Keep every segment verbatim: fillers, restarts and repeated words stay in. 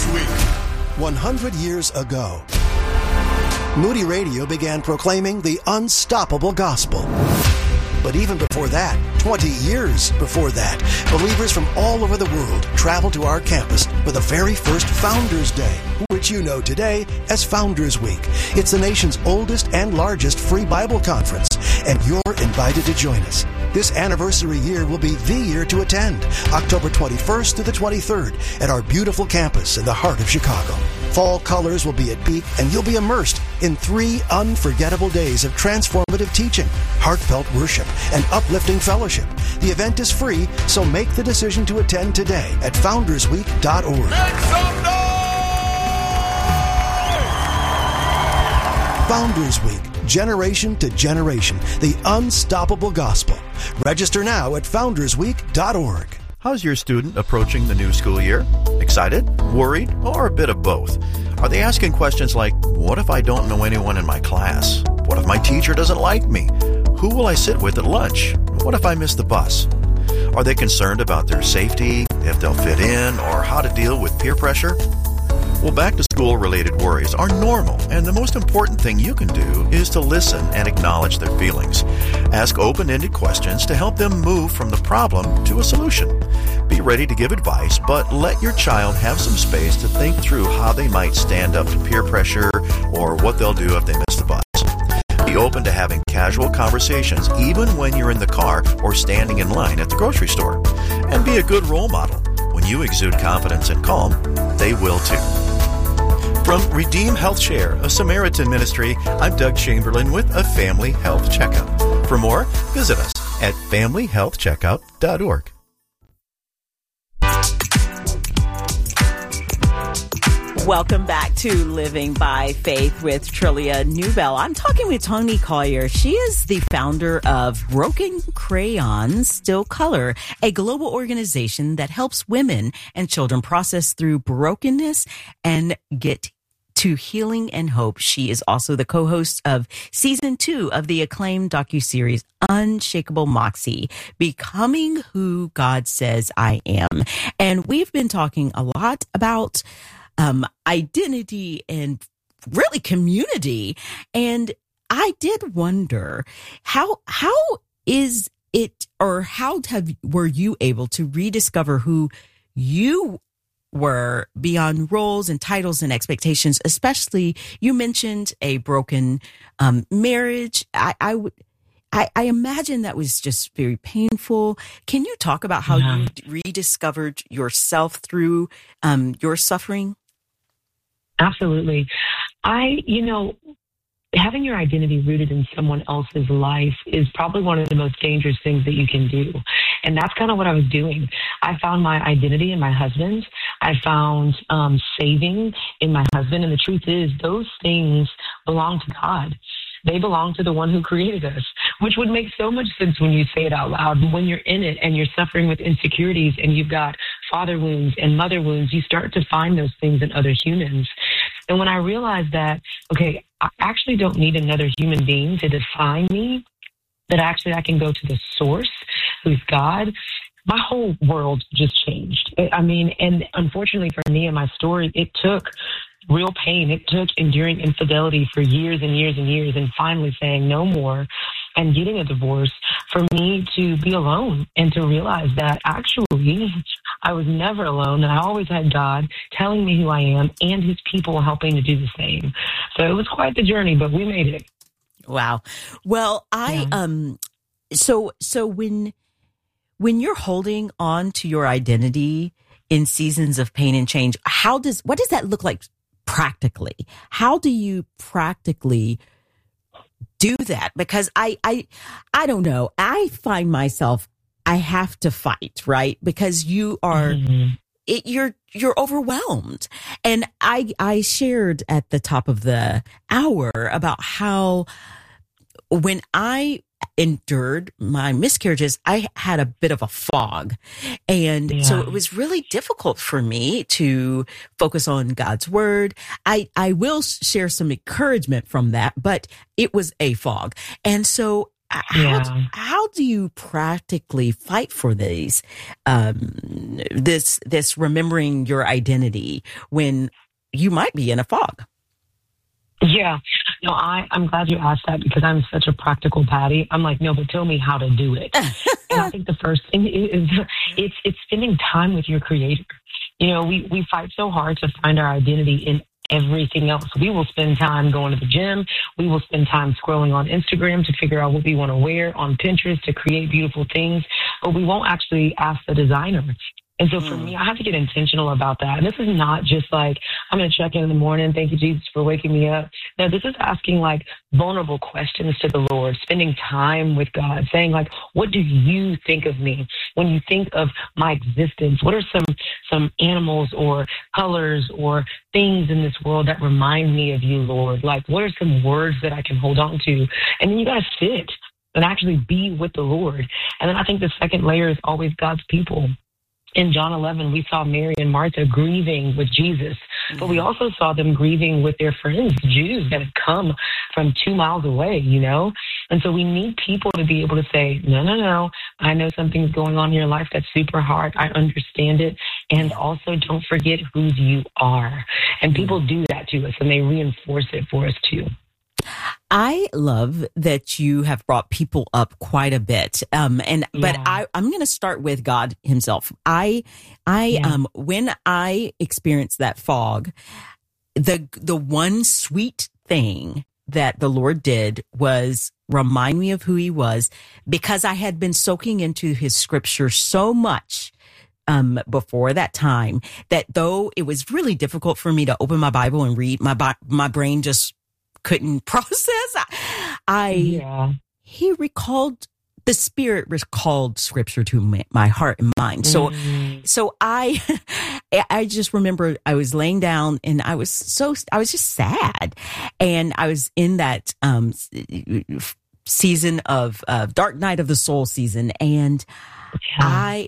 Founders Week. one hundred years ago, Moody Radio began proclaiming the unstoppable gospel. But even before that, twenty years before that, believers from all over the world traveled to our campus for the very first Founders Day, which you know today as Founders Week. It's the nation's oldest and largest free Bible conference, and you're invited to join us. This anniversary year will be the year to attend, October twenty-first to the twenty-third, at our beautiful campus in the heart of Chicago. Fall colors will be at peak, and you'll be immersed in three unforgettable days of transformative teaching, heartfelt worship, and uplifting fellowship. The event is free, so make the decision to attend today at founders week dot org. Make some noise! Founders Week, generation to generation, the unstoppable gospel. Register now at founders week dot org. How's your student approaching the new school year? Excited? Worried? Or a bit of both? Are they asking questions like, what if I don't know anyone in my class? What if my teacher doesn't like me? Who will I sit with at lunch? What if I miss the bus? Are they concerned about their safety, if they'll fit in, or how to deal with peer pressure? Well, back-to-school related worries are normal, and the most important thing you can do is to listen and acknowledge their feelings. Ask open-ended questions to help them move from the problem to a solution. Be ready to give advice, but let your child have some space to think through how they might stand up to peer pressure or what they'll do if they miss the bus. Be open to having casual conversations even when you're in the car or standing in line at the grocery store. And be a good role model. When you exude confidence and calm, they will too. From Redeem Health Share, a Samaritan ministry, I'm Doug Chamberlain with a Family Health Checkup. For more, visit us at family health checkup dot org. Welcome back to Living by Faith with Trillia Newbell. I'm talking with Toni Collier. She is the founder of Broken Crayons Still Color, a global organization that helps women and children process through brokenness and get to healing and hope. She is also the co-host of season two of the acclaimed docuseries Unshakable Moxie, Becoming Who God Says I Am. And we've been talking a lot about um, identity and really community. And I did wonder how, how is it, or how have, were you able to rediscover who you were beyond roles and titles and expectations? Especially, you mentioned a broken um, marriage. I, I would, I, I imagine that was just very painful. Can you talk about how yeah. you rediscovered yourself through um, your suffering? Absolutely. I, you know, having your identity rooted in someone else's life is probably one of the most dangerous things that you can do. And that's kind of what I was doing. I found my identity in my husband. I found um, saving in my husband. And the truth is, those things belong to God. They belong to the one who created us, which would make so much sense when you say it out loud. But when you're in it and you're suffering with insecurities and you've got father wounds and mother wounds, you start to find those things in other humans. And when I realized that, okay, I actually don't need another human being to define me, that actually I can go to the source, who's God, my whole world just changed. I mean, and unfortunately for me and my story, it took real pain. It took enduring infidelity for years and years and years and finally saying no more and getting a divorce for me to be alone and to realize that actually I was never alone, and I always had God telling me who I am and his people helping to do the same. So it was quite the journey, but we made it. Wow. Well, I, yeah. um, so, so when, when you're holding on to your identity in seasons of pain and change, how does, what does that look like practically? How do you practically do that? Because I, I, I don't know. I find myself, I have to fight, right? Because you are, mm-hmm. it, you're, you're overwhelmed. And I, I shared at the top of the hour about how when I endured my miscarriages, I had a bit of a fog. And yeah. so it was really difficult for me to focus on God's word. I, I will share some encouragement from that, but it was a fog. And so how, Yeah. how do you practically fight for these, um, this, this remembering your identity when you might be in a fog? Yeah. No, I, I'm glad you asked that because I'm such a practical Patty. I'm like, no, but tell me how to do it. And I think the first thing is it's it's spending time with your creator. You know, we, we fight so hard to find our identity in everything else. We will spend time going to the gym. We will spend time scrolling on Instagram to figure out what we want to wear, on Pinterest to create beautiful things, but we won't actually ask the designer. And so for mm. me, I have to get intentional about that. And this is not just like, I'm going to check in in the morning. Thank you, Jesus, for waking me up. No, this is asking like vulnerable questions to the Lord, spending time with God, saying like, what do you think of me? When you think of my existence, what are some, some animals or colors or things in this world that remind me of you, Lord? Like, what are some words that I can hold on to? And then you got to sit and actually be with the Lord. And then I think the second layer is always God's people. In John eleven, we saw Mary and Martha grieving with Jesus, but we also saw them grieving with their friends, the Jews that had come from two miles away, you know? And so we need people to be able to say, no, no, no, I know something's going on in your life that's super hard. I understand it. And also don't forget whose you are. And people do that to us and they reinforce it for us too. I love that you have brought people up quite a bit. Um, and, yeah. but I, I'm going to start with God himself. I, I, yeah. um, when I experienced that fog, the, the one sweet thing that the Lord did was remind me of who he was, because I had been soaking into his scripture so much um, before that time that though it was really difficult for me to open my Bible and read, my, my brain just couldn't process. I, I yeah. he recalled, the Spirit recalled scripture to my, my heart and mind. So, mm. so I, I just remember I was laying down and I was so, I was just sad. And I was in that, um, season of, uh, Dark Night of the Soul season. And yeah. I,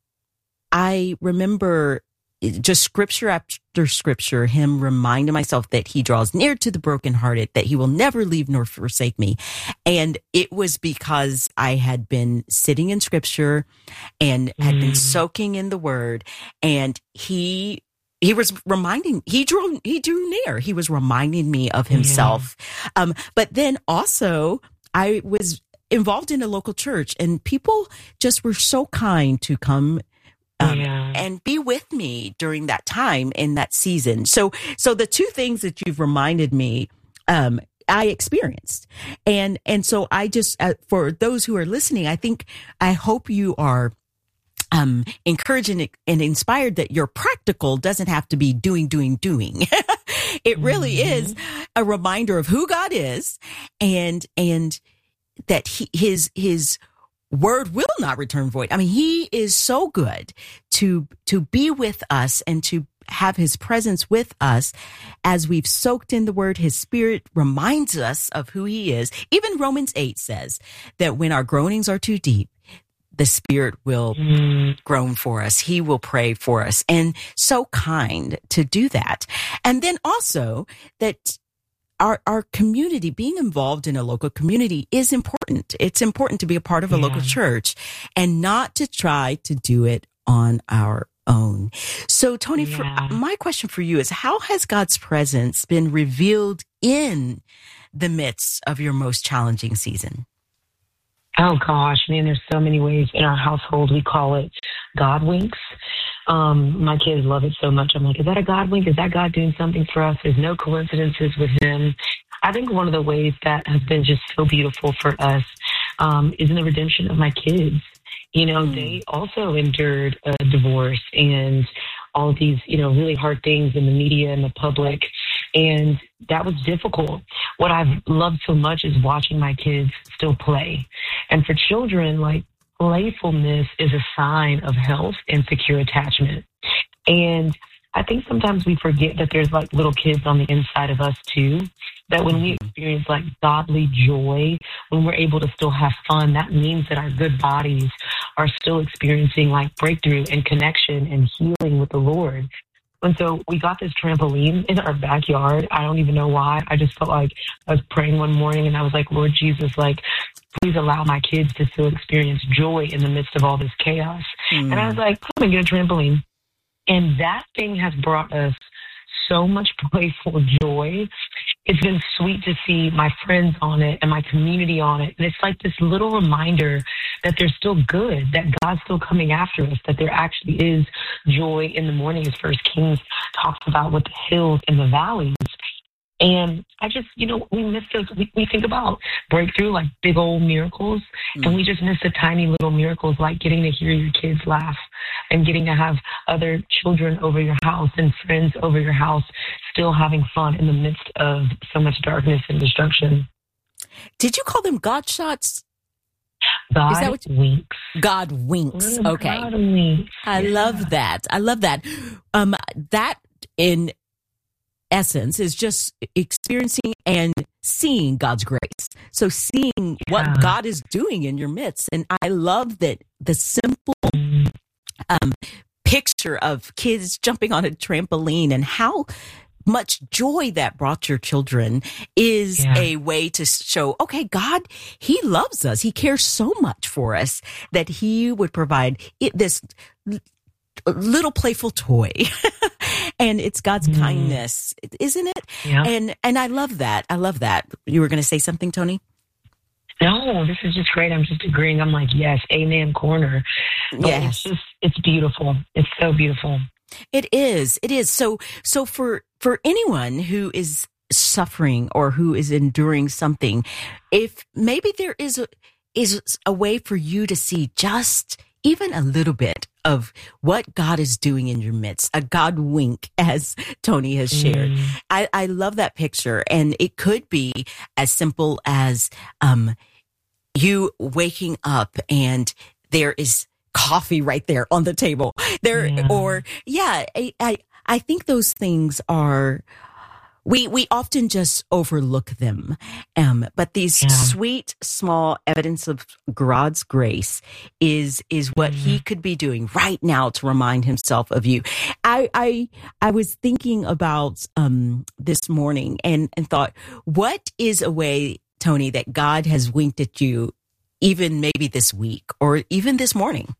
I remember just scripture after scripture, him reminding myself that he draws near to the brokenhearted, that he will never leave nor forsake me. And it was because I had been sitting in scripture and had mm. been soaking in the word. And he, he was reminding, he drew, he drew near. He was reminding me of himself. Yeah. Um, but then also I was involved in a local church and people just were so kind to come Um, yeah. and be with me during that time in that season. So, so the two things that you've reminded me, um, I experienced. And, and so I just, uh, for those who are listening, I think, I hope you are, um, encouraged and, and inspired that your practical doesn't have to be doing, doing, doing. It really mm-hmm. is a reminder of who God is and, and that he, his, his, word will not return void. I mean, he is so good to, to be with us and to have his presence with us as we've soaked in the word. His Spirit reminds us of who he is. Even Romans eight says that when our groanings are too deep, the Spirit will mm. groan for us. He will pray for us, and so kind to do that. And then also that Our, our community, being involved in a local community is important. It's important to be a part of a yeah. local church and not to try to do it on our own. So, Tony, yeah. for, my question for you is, how has God's presence been revealed in the midst of your most challenging season? Oh, gosh, man, there's so many ways. In our household, we call it God winks. Um, my kids love it so much. I'm like, is that a God wink? Is that God doing something for us? There's no coincidences with him. I think one of the ways that has been just so beautiful for us um, is in the redemption of my kids. You know, mm. they also endured a divorce and all of these, you know, really hard things in the media and the public. And that was difficult. What I've loved so much is watching my kids still play. And for children, like, playfulness is a sign of health and secure attachment. And I think sometimes we forget that there's like little kids on the inside of us too, that when we experience like godly joy, when we're able to still have fun, that means that our good bodies are still experiencing like breakthrough and connection and healing with the Lord. And so we got this trampoline in our backyard. I don't even know why. I just felt like I was praying one morning and I was like, Lord Jesus, like, please allow my kids to still experience joy in the midst of all this chaos. Mm. And I was like, I'm going to get a trampoline. And that thing has brought us so much playful joy. It's been sweet to see my friends on it and my community on it. And it's like this little reminder that they're still good, that God's still coming after us, that there actually is joy in the morning, as First Kings talks about with the hills and the valleys. And I just, you know, we miss those. We, we think about breakthrough like big old miracles, mm. and we just miss the tiny little miracles like getting to hear your kids laugh and getting to have other children over your house and friends over your house still having fun in the midst of so much darkness and destruction. Did you call them God shots? God Is that what you, winks. God winks. Okay. God winks. I yeah. love that. I love that. Um, that in essence is just experiencing and seeing God's grace. So seeing yeah. what God is doing in your midst. And I love that the simple um, picture of kids jumping on a trampoline and how much joy that brought your children is yeah. a way to show, okay, God, he loves us. He cares so much for us that he would provide it, this little playful toy. And it's God's mm. kindness, isn't it? Yeah. And and I love that. I love that. You were going to say something, Tony? No, this is just great. I'm just agreeing. I'm like, yes, amen corner. But yes. It's just, it's beautiful. It's so beautiful. It is. It is. So, so for, for anyone who is suffering or who is enduring something, if maybe there is a, is a way for you to see just even a little bit of what God is doing in your midst, a God wink, as Tony has shared. Mm. I, I love that picture. And it could be as simple as um, you waking up and there is coffee right there on the table. There, yeah. or yeah, I, I, I think those things are, we, we often just overlook them. Um, but these yeah. sweet, small evidence of God's grace is, is what mm-hmm. he could be doing right now to remind himself of you. I, I, I was thinking about, um, this morning and, and thought, what is a way, Tony, that God has winked at you even maybe this week or even this morning?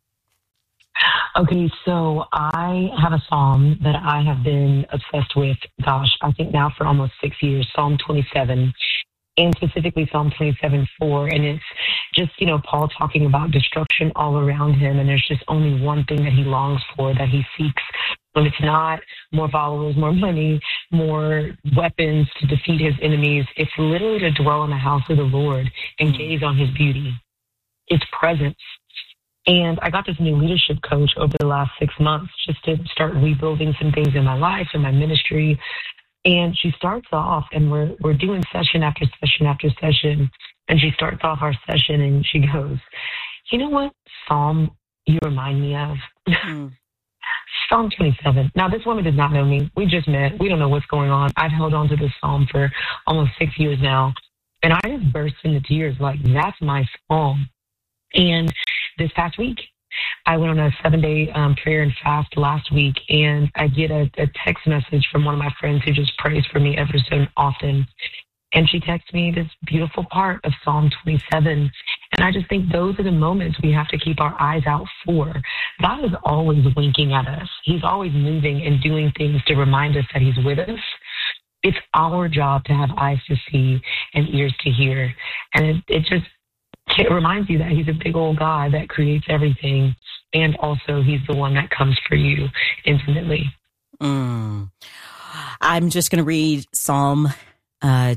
Okay, so I have a psalm that I have been obsessed with, gosh, I think now for almost six years, Psalm twenty-seven, and specifically Psalm twenty-seven four. And it's just, you know, Paul talking about destruction all around him. And there's just only one thing that he longs for, that he seeks. And it's not more followers, more money, more weapons to defeat his enemies. It's literally to dwell in the house of the Lord and gaze on his beauty, his presence. And I got this new leadership coach over the last six months just to start rebuilding some things in my life and my ministry. And she starts off, and we're we're doing session after session after session. And she starts off our session and she goes, you know what psalm you remind me of? Mm. Psalm twenty-seven. Now, this woman does not know me. We just met. We don't know what's going on. I've held on to this psalm for almost six years now. And I just burst into tears like, that's my psalm. And this past week, I went on a seven-day um, prayer and fast last week, and I get a, a text message from one of my friends who just prays for me every so often. And she texts me this beautiful part of Psalm twenty-seven. And I just think those are the moments we have to keep our eyes out for. God is always winking at us. He's always moving and doing things to remind us that he's with us. It's our job to have eyes to see and ears to hear. And it, it just it reminds you that he's a big old God that creates everything. And also he's the one that comes for you intimately. Mm. I'm just going to read Psalm uh,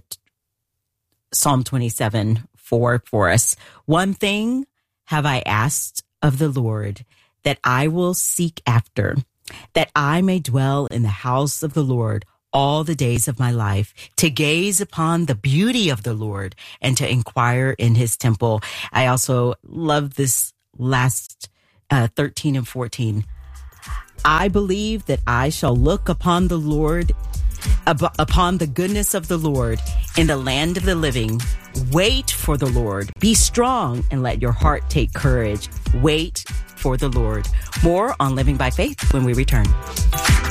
Psalm twenty-seven four for us. One thing have I asked of the Lord, that I will seek after, that I may dwell in the house of the Lord all the days of my life, to gaze upon the beauty of the Lord and to inquire in his temple. I also love this last uh, thirteen and fourteen. I believe that I shall look upon the Lord, ab- upon the goodness of the Lord in the land of the living. Wait for the Lord. Be strong and let your heart take courage. Wait for the Lord. More on Living by Faith when we return.